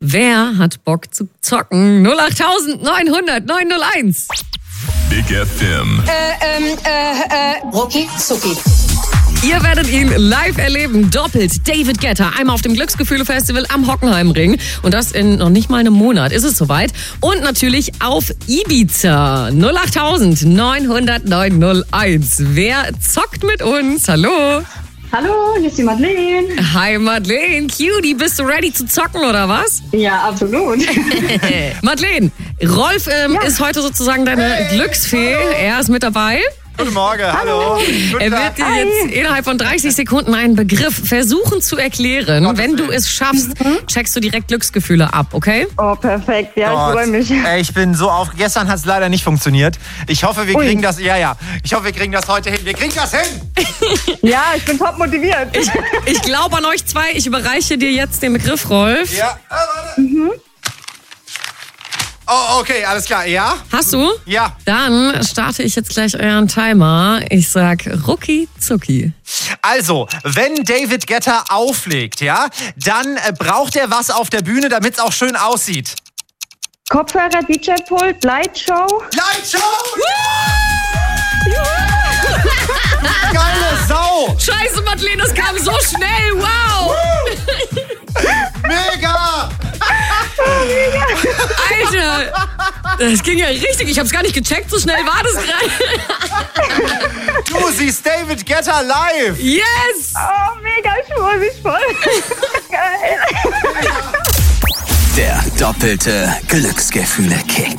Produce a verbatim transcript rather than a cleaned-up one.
Wer hat Bock zu zocken? null acht neunhundert neun null eins. Big F M. Äh, ähm, äh, äh, Rucki Zucki. Ihr werdet ihn live erleben, doppelt. David Guetta, einmal auf dem Glücksgefühle-Festival am Hockenheimring. Und das in noch nicht mal einem Monat ist es soweit. Und natürlich auf Ibiza. null acht neunhundert neun null eins. Wer zockt mit uns? Hallo. Hallo, hier ist die Madeleine. Hi Madeleine, Cutie, bist du ready zu zocken oder was? Ja, absolut. Madeleine, Rolf ähm, Ja. ist heute sozusagen deine Hey, Glücksfee. hallo. Er ist mit dabei. Guten Morgen, hallo. Guten Er wird Tag. dir jetzt innerhalb von dreißig Sekunden einen Begriff versuchen zu erklären. Gottes Wenn du Willen. es schaffst, checkst du direkt Glücksgefühle ab, okay? Oh, perfekt. Ja, Gott. ich freue mich. Ey, ich bin so auf. Gestern hat es leider nicht funktioniert. Ich hoffe, wir Ui. kriegen das. Ja, ja. Ich hoffe, wir kriegen das heute hin. Wir kriegen das hin. Ja, ich bin top motiviert. Ich, ich glaube an euch zwei. Ich überreiche dir jetzt den Begriff, Rolf. Ja. Äh, warte. Mhm. Oh, okay, alles klar. Ja? Hast du? Ja. Dann starte ich jetzt gleich euren Timer. Ich sag Rucki Zucki. Also, wenn David Guetta auflegt, ja, dann äh, braucht er was auf der Bühne, damit es auch schön aussieht. Kopfhörer, D J-Pult, Lightshow. Lightshow! Geile Sau! Scheiße, Madeleine, das kam so schnell. Wow! Mega! Alter! Das ging ja richtig. Ich hab's gar nicht gecheckt. So schnell war das gerade. Du siehst David Guetta live! Yes! Oh, mega, ich freue mich voll. Geil. Der doppelte Glücksgefühle-Kick.